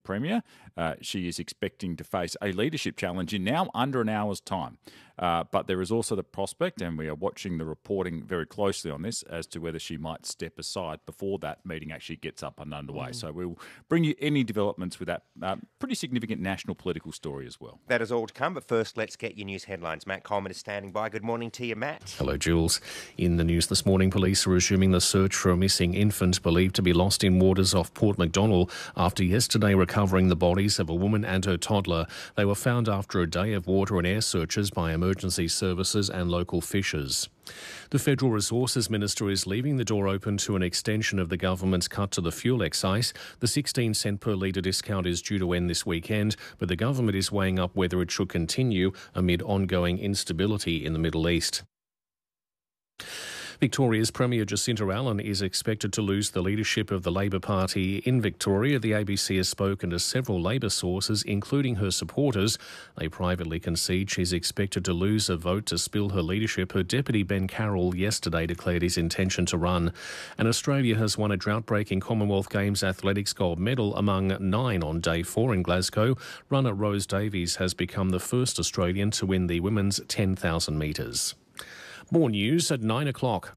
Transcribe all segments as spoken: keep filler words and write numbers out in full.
Premier. Uh, she is expecting to face a leadership challenge in now under an hour's time. Uh, but there is also the prospect, and we are watching the reporting very closely on this, as to whether she might step aside before that meeting actually gets up and underway. Mm. So we'll bring you any developments with that uh, pretty significant national political story as well. That is all to come, but first let's get your news headlines. Matt Coleman is standing by. Good morning to you, Matt. Hello, Jules. In the news this morning, police are resuming the search for a missing infant believed to be lost in waters off Port MacDonnell after yesterday recovering the bodies of a woman and her toddler. They were found after a day of water and air searches by emergency services and local fishers. The Federal Resources Minister is leaving the door open to an extension of the government's cut to the fuel excise. The sixteen cent per litre discount is due to end this weekend, but the government is weighing up whether it should continue amid ongoing instability in the Middle East. Victoria's Premier Jacinta Allen is expected to lose the leadership of the Labor Party in Victoria. The A B C has spoken to several Labor sources, including her supporters. They privately concede she's expected to lose a vote to spill her leadership. Her deputy, Ben Carroll, yesterday declared his intention to run. And Australia has won a drought-breaking Commonwealth Games athletics gold medal among nine on day four in Glasgow. Runner Rose Davies has become the first Australian to win the women's ten thousand metres. More news at nine o'clock.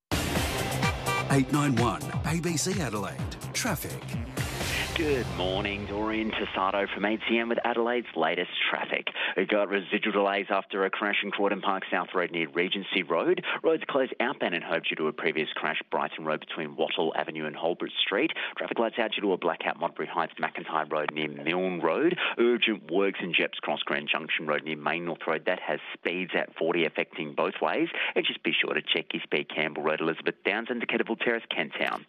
eight nine one A B C Adelaide. Traffic. Good morning, Dorian Tassado from A T M with Adelaide's latest traffic. We got residual delays after a crash in Crawdon Park South Road near Regency Road. Roads closed outbound and Hope due to a previous crash. Brighton Road between Wattle Avenue and Holbrook Street. Traffic lights out due to a blackout Modbury Heights McIntyre Road near Milne Road. Urgent works in Jeps Cross Grand Junction Road near Main North Road. That has speeds at forty affecting both ways. And just be sure to check your speed Campbell Road, Elizabeth Downs and Decatable Terrace, Kent Town.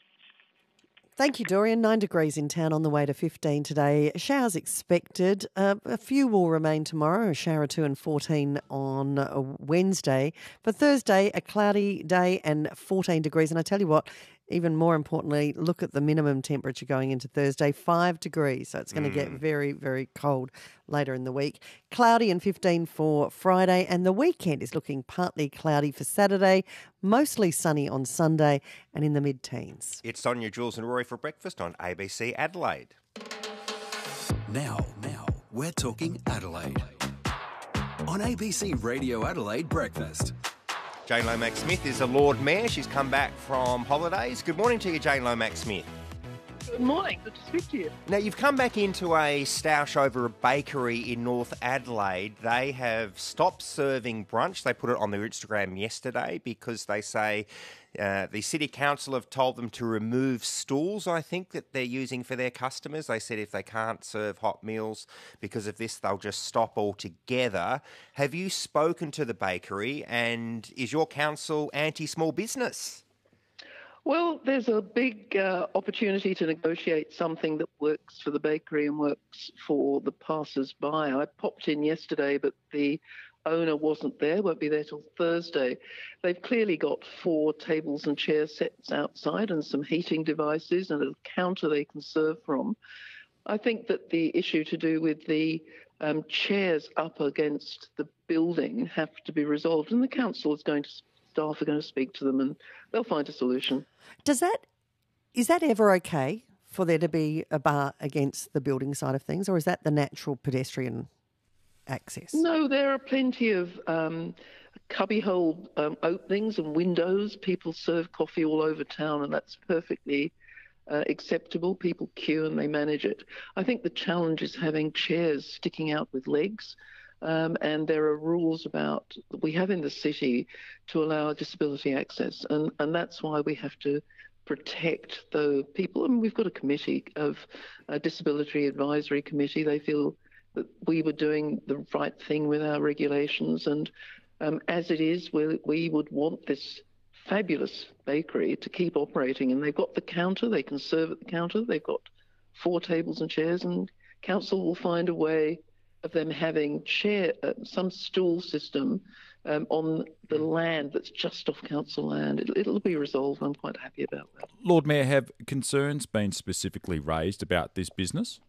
Thank you, Dorian. Nine degrees in town on the way to fifteen today. Showers expected. Uh, a few will remain tomorrow, a shower or two and fourteen on a Wednesday. For Thursday, a cloudy day and fourteen degrees. And I tell you what, even more importantly, look at the minimum temperature going into Thursday, five degrees. So it's going to mm. get very, very cold later in the week. Cloudy and fifteen for Friday, and the weekend is looking partly cloudy for Saturday, mostly sunny on Sunday, and in the mid-teens. It's Sonia, Jules and Rory for breakfast on A B C Adelaide. Now, now, we're talking Adelaide. On A B C Radio Adelaide Breakfast. Jane Lomax-Smith is the Lord Mayor. She's come back from holidays. Good morning to you, Jane Lomax-Smith. Good morning. Good to speak to you. Now, you've come back into a stoush over a bakery in North Adelaide. They have stopped serving brunch. They put it on their Instagram yesterday because they say uh, the City Council have told them to remove stools, I think, that they're using for their customers. They said if they can't serve hot meals because of this, they'll just stop altogether. Have you spoken to the bakery, and is your council anti-small business? Well, there's a big uh, opportunity to negotiate something that works for the bakery and works for the passers-by. I popped in yesterday, but the owner wasn't there, won't be there till Thursday. They've clearly got four tables and chair sets outside and some heating devices and a counter they can serve from. I think that the issue to do with the um, chairs up against the building have to be resolved, and the council is going to staff are going to speak to them and they'll find a solution. Does that, is that ever okay for there to be a bar against the building side of things, or is that the natural pedestrian access? No, there are plenty of um, cubbyhole um, openings and windows. People serve coffee all over town and that's perfectly uh, acceptable. People queue and they manage it. I think the challenge is having chairs sticking out with legs. Um, and there are rules about that we have in the city to allow disability access, and, and that's why we have to protect the people. And we've got a committee of a disability advisory committee. They feel that we were doing the right thing with our regulations, and um, as it is, we, we would want this fabulous bakery to keep operating. And they've got the counter; they can serve at the counter. They've got four tables and chairs, and council will find a way of them having chair, uh, some stool system um, on the land that's just off council land. It'll, it'll be resolved. I'm quite happy about that. Lord Mayor, have concerns been specifically raised about this business?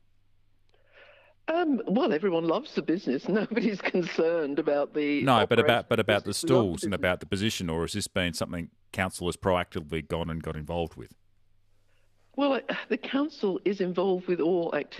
Um, well, everyone loves the business. Nobody's concerned about the no, but about but about the business. stools the and about the position, or has this been something council has proactively gone and got involved with? Well, the council is involved with all activities.